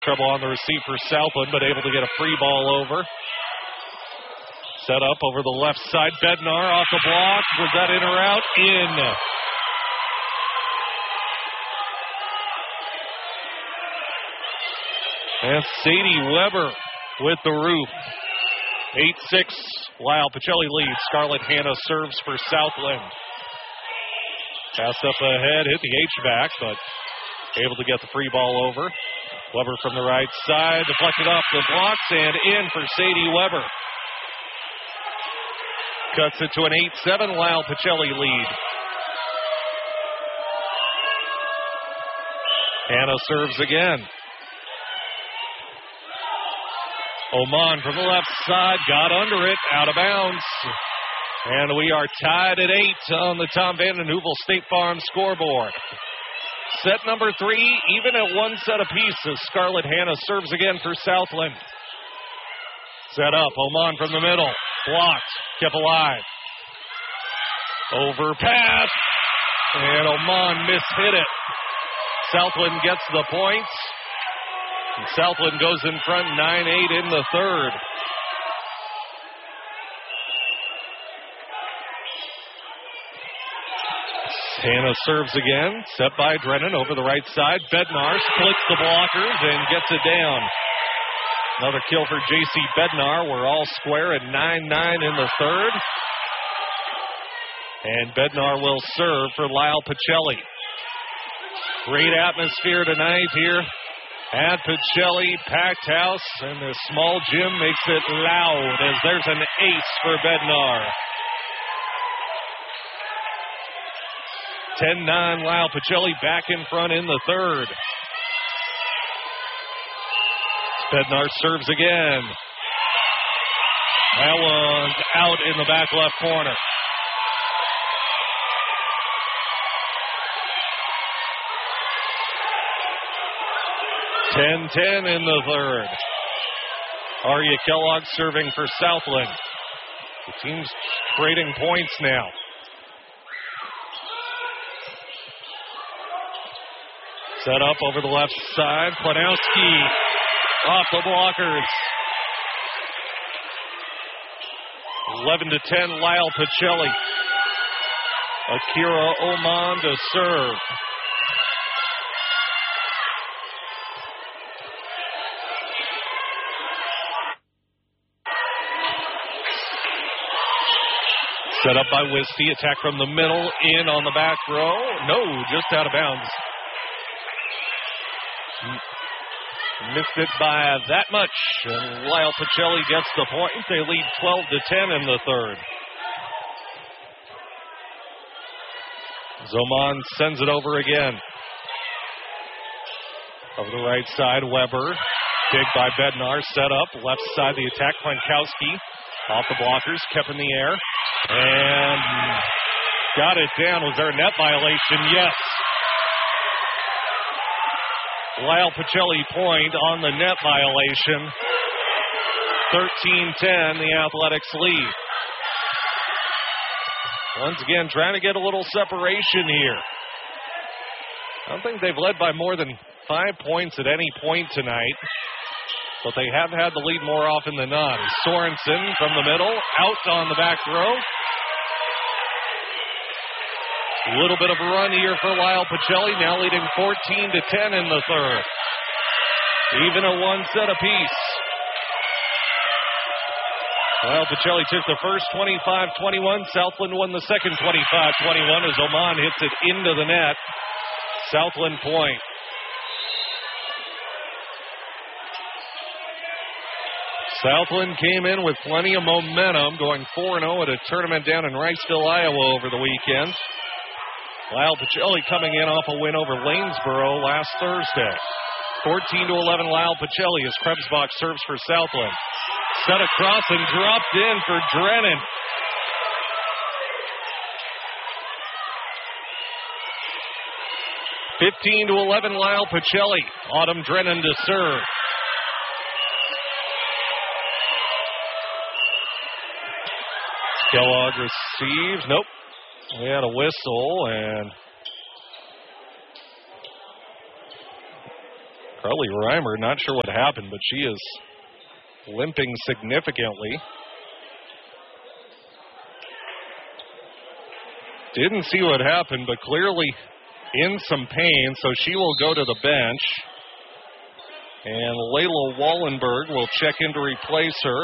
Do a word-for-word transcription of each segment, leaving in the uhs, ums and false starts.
Trouble on the receive for Southland, but able to get a free ball over. Set up over the left side. Bednar off the block. Was that in or out? In. And Sadie Weber with the roof. eight six. Lyle Pacelli leads. Scarlett Hannah serves for Southland. Pass up ahead. Hit the H-back, but able to get the free ball over. Weber from the right side. Deflected off the blocks and in for Sadie Weber. Cuts it to an eight seven. Lyle Pacelli lead. Hannah serves again. Oman from the left side. Got under it. Out of bounds. And we are tied at eight on the Tom Vanden Heuvel State Farm scoreboard. Set number three, even at one set apiece as Scarlett Hannah serves again for Southland. Set up. Oman from the middle. Blocked. Kept alive. Overpass. And Oman mishit it. Southland gets the points. And Southland goes in front nine eight in the third. Hannah serves again. Set by Drennan over the right side. Bednar splits the blockers and gets it down. Another kill for J C Bednar. We're all square at nine nine in the third. And Bednar will serve for Lyle Pacelli. Great atmosphere tonight here at Pacelli. Packed house, and this small gym makes it loud as there's an ace for Bednar. ten nine, Lyle Pacelli back in front in the third. Bednar serves again. That one's out in the back left corner. ten ten in the third. Arya Kellogg serving for Southland. The team's trading points now. Set up over the left side. Planowski off the blockers. eleven to ten, Lyle Pacelli. Akira Oman to serve. Set up by Wisty. Attack from the middle. In on the back row. No, just out of bounds. Missed it by that much. And Lyle Pacelli gets the point. They lead twelve to ten in the third. Zoman sends it over again. Over the right side, Weber. Dig by Bednar. Set up. Left side, the attack. Klankowski off the blockers. Kept in the air. And got it down. Was there a net violation? Yes. Lyle Pacelli point on the net violation. thirteen ten, the Athletics lead. Once again, trying to get a little separation here. I don't think they've led by more than five points at any point tonight, but they have had the lead more often than not. Sorensen from the middle, out on the back row. A little bit of a run here for Lyle Pacelli, now leading fourteen to ten in the third. Even a one set apiece. Lyle Pacelli took the first twenty-five twenty-one. Southland won the second twenty-five twenty-one as Oman hits it into the net. Southland point. Southland came in with plenty of momentum, going four and oh at a tournament down in Riceville, Iowa over the weekend. Lyle Pacelli coming in off a win over Lanesboro last Thursday. fourteen to eleven, Lyle Pacelli as Krebsbach serves for Southland. Set across and dropped in for Drennan. fifteen to eleven, Lyle Pacelli. Autumn Drennan to serve. Kellogg receives. Nope. We had a whistle, and Carly Reimer, not sure what happened, but she is limping significantly. Didn't see what happened, but clearly in some pain, so she will go to the bench. And Layla Wallenberg will check in to replace her.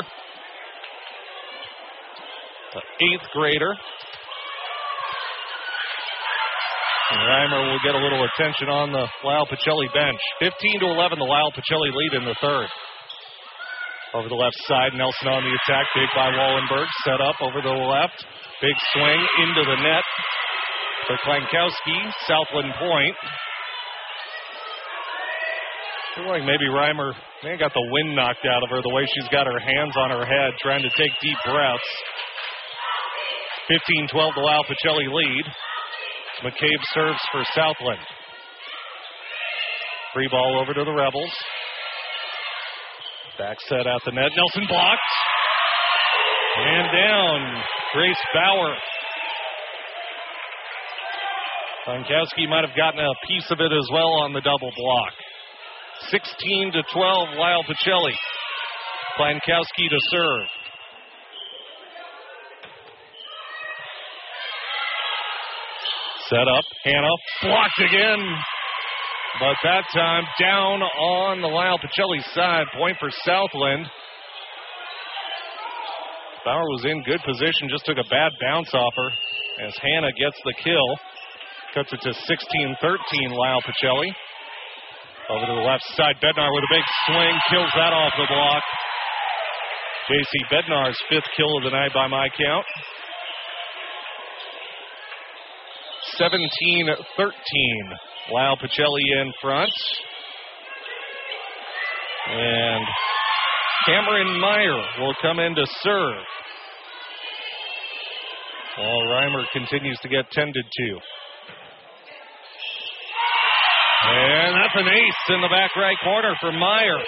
The eighth grader. And Reimer will get a little attention on the Lyle Pacelli bench. fifteen to eleven, the Lyle Pacelli lead in the third. Over the left side, Nelson on the attack. Big by Wallenberg. Set up over the left. Big swing into the net for Klankowski. Southland point. I feel like maybe Reimer may have got the wind knocked out of her the way she's got her hands on her head trying to take deep breaths. fifteen twelve, the Lyle Pacelli lead. McCabe serves for Southland. Free ball over to the Rebels. Back set at the net. Nelson blocked. And down. Grace Bauer. Klankowski might have gotten a piece of it as well on the double block. sixteen to twelve, Lyle Pacelli. Klankowski to serve. Set up. Hannah blocked again. But that time down on the Lyle Pacelli side. Point for Southland. Bauer was in good position. Just took a bad bounce off her as Hannah gets the kill. Cuts it to sixteen thirteen, Lyle Pacelli. Over to the left side. Bednar with a big swing. Kills that off the block. J C Bednar's fifth kill of the night by my count. seventeen thirteen. Lyle Pacelli in front. And Cameron Meyer will come in to serve. While Reimer continues to get tended to. And that's an ace in the back right corner for Meyer.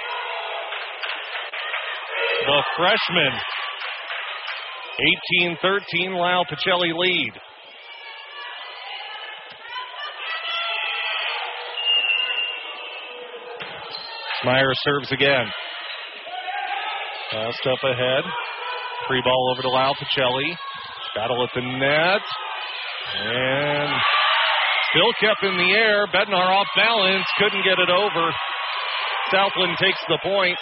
The freshman. eighteen thirteen, Lyle Pacelli lead. Meyer serves again. Passed up ahead. Free ball over to Lyle Pacelli. Battle at the net. And still kept in the air. Bednar off balance. Couldn't get it over. Southland takes the point.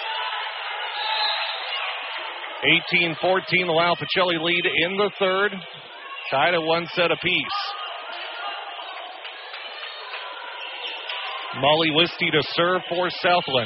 eighteen fourteen, the Lyle Pacelli lead in the third. Tied at one set apiece. Molly Wisty to serve for Southland.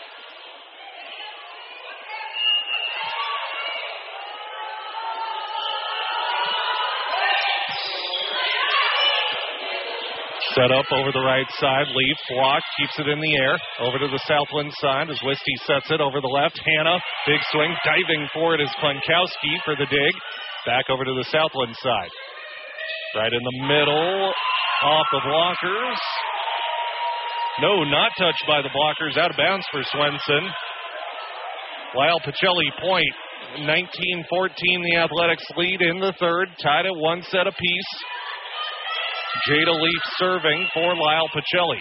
Set up over the right side. Leaf block, keeps it in the air. Over to the Southland side as Wisty sets it over the left. Hannah, big swing, diving for it is Klankowski for the dig. Back over to the Southland side. Right in the middle, off the blockers. No, not touched by the blockers. Out of bounds for Swenson. Lyle Pacelli point. nineteen fourteen, the Athletics lead in the third. Tied at one set apiece. Jada Leaf serving for Lyle Pacelli.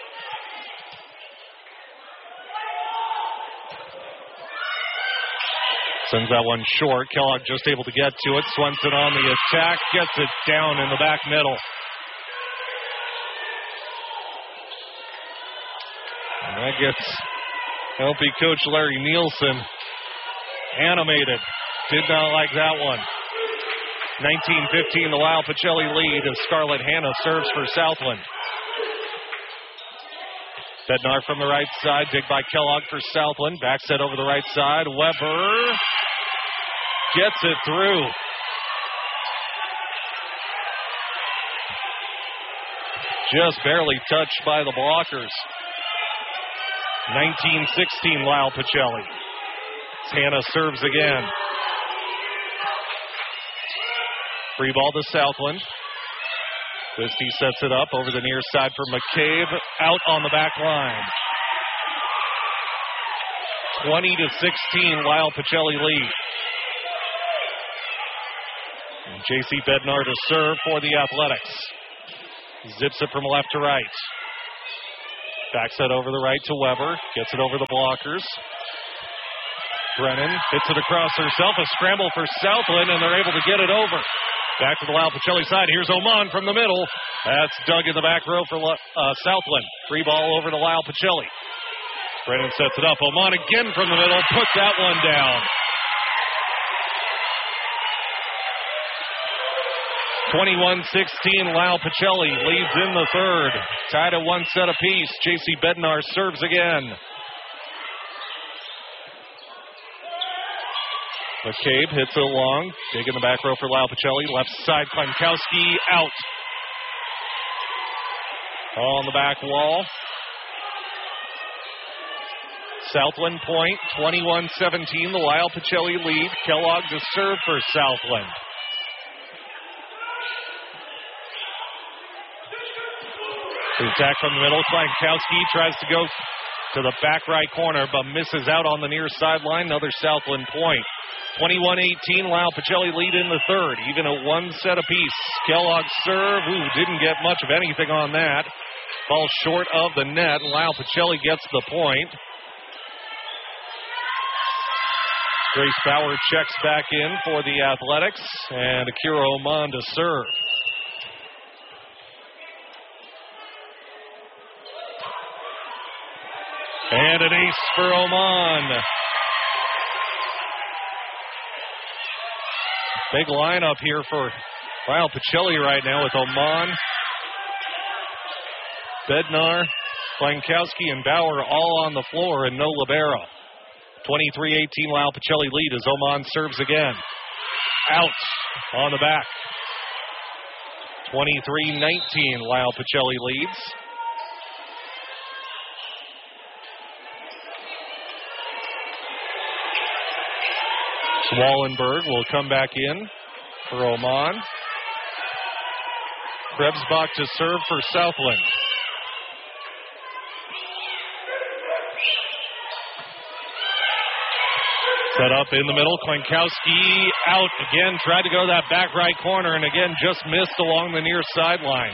Sends that one short. Kellogg just able to get to it. Swenson on the attack. Gets it down in the back middle. And that gets L P coach Larry Nielsen animated. Did not like that one. nineteen fifteen, the Lyle Pacelli lead as Scarlett Hannah serves for Southland. Bednar from the right side. Dig by Kellogg for Southland. Back set over the right side. Weber gets it through. Just barely touched by the blockers. nineteen sixteen, Lyle Pacelli. Hannah serves again. Free ball to Southland. Wisty sets it up over the near side for McCabe. Out on the back line. twenty to sixteen, Lyle Pacelli lead. And J C Bednar to serve for the Athletics. Zips it from left to right. Backs it over the right to Weber. Gets it over the blockers. Brennan hits it across herself. A scramble for Southland, and they're able to get it over. Back to the Lyle Pacelli side. Here's Oman from the middle. That's dug in the back row for uh, Southland. Free ball over to Lyle Pacelli. Brennan sets it up. Oman again from the middle. Puts that one down. twenty-one sixteen, Lyle Pacelli leads in the third. Tied at one set apiece. J C Bednar serves again. McCabe hits it along. Dig in the back row for Lyle Pacelli. Left side, Klankowski out. On the back wall. Southland point, twenty-one seventeen, the Lyle Pacelli lead. Kellogg to serve for Southland. The attack from the middle. Klankowski tries to go to the back right corner, but misses out on the near sideline. Another Southland point. twenty-one eighteen, Lyle Pacelli lead in the third, even at one set apiece. Kellogg serve, ooh, didn't get much of anything on that. Falls short of the net. Lyle Pacelli gets the point. Grace Bauer checks back in for the Athletics, and Akira Oman to serve. And an ace for Oman. Big lineup here for Lyle Pacelli right now with Oman, Bednar, Klankowski, and Bauer all on the floor and no libero. twenty-three eighteen, Lyle Pacelli lead as Oman serves again. Out on the back. twenty-three nineteen, Lyle Pacelli leads. Wallenberg will come back in for Oman. Krebsbach to serve for Southland. Set up in the middle. Klankowski out again. Tried to go to that back right corner and again just missed along the near sideline.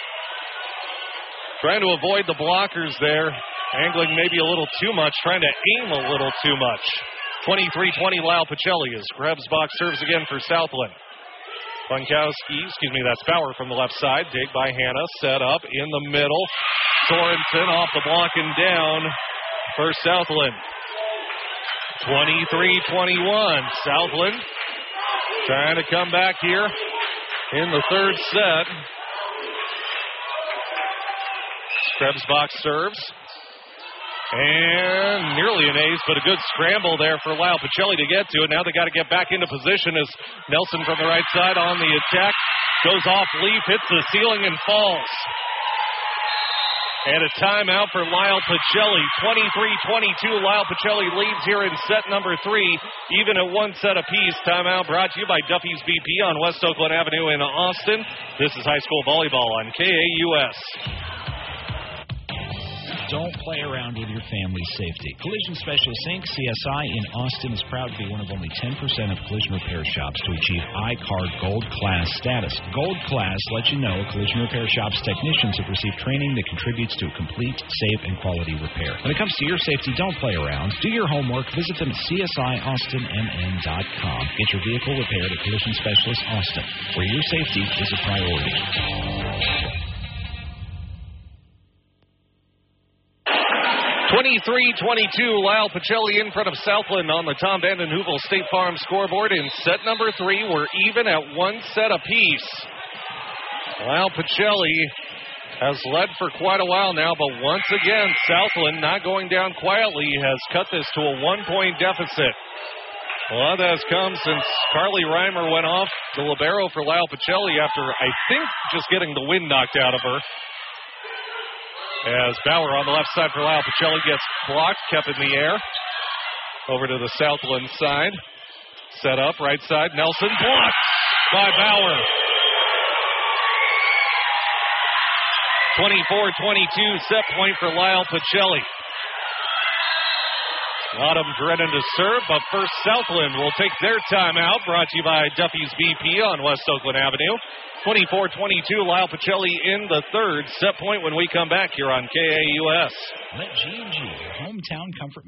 Trying to avoid the blockers there. Angling maybe a little too much. Trying to aim a little too much. twenty-three twenty, Lyle Pacelli as Krebsbach serves again for Southland. Klankowski, excuse me, that's Bauer from the left side. Dig by Hannah, set up in the middle. Sorensen off the block and down for Southland. twenty-three twenty-one, Southland trying to come back here in the third set. Krebsbach serves. And nearly an ace, but a good scramble there for Lyle Pacelli to get to it. Now they got to get back into position as Nelson from the right side on the attack. Goes off leaf, hits the ceiling, and falls. And a timeout for Lyle Pacelli. twenty-three twenty-two, Lyle Pacelli leads here in set number three, even at one set apiece. Timeout brought to you by Duffy's B P on West Oakland Avenue in Austin. This is high school volleyball on K A U S. Don't play around with your family's safety. Collision Specialist Incorporated, C S I in Austin, is proud to be one of only ten percent of collision repair shops to achieve I C A R D Gold Class status. Gold Class lets you know collision repair shops' technicians have received training that contributes to a complete, safe, and quality repair. When it comes to your safety, don't play around. Do your homework. Visit them at C S I Austin M N dot com. Get your vehicle repaired at Collision Specialist Austin, where your safety is a priority. twenty-three twenty-two, Lyle Pacelli in front of Southland on the Tom Vanden Heuvel State Farm scoreboard. In set number three, we're even at one set apiece. Lyle Pacelli has led for quite a while now, but once again, Southland, not going down quietly, has cut this to a one-point deficit. Well, that has come since Carly Reimer went off the libero for Lyle Pacelli after, I think, just getting the wind knocked out of her. As Bauer on the left side for Lyle Pacelli gets blocked, kept in the air. Over to the Southland side. Set up, right side. Nelson blocked by Bauer. twenty-four twenty-two, set point for Lyle Pacelli. Autumn Drennan to serve, but first Southland will take their timeout. Brought to you by Duffy's B P on West Oakland Avenue. twenty-four twenty-two, Lyle Pacelli in the third. Set point when we come back here on K A U S. Let G and G, your hometown comfort